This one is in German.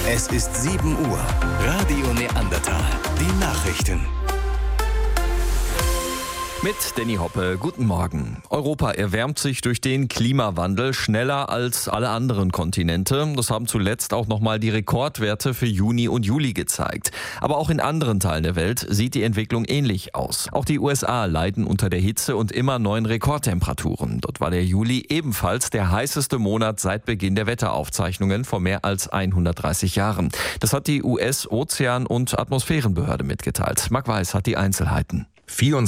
Es ist 7 Uhr. Radio Neandertal. Die Nachrichten. Mit Danny Hoppe, guten Morgen. Europa erwärmt sich durch den Klimawandel schneller als alle anderen Kontinente. Das haben zuletzt auch nochmal die Rekordwerte für Juni und Juli gezeigt. Aber auch in anderen Teilen der Welt sieht die Entwicklung ähnlich aus. Auch die USA leiden unter der Hitze und immer neuen Rekordtemperaturen. Dort war der Juli ebenfalls der heißeste Monat seit Beginn der Wetteraufzeichnungen vor mehr als 130 Jahren. Das hat die US-Ozean- und Atmosphärenbehörde mitgeteilt. Marc Weiß hat die Einzelheiten.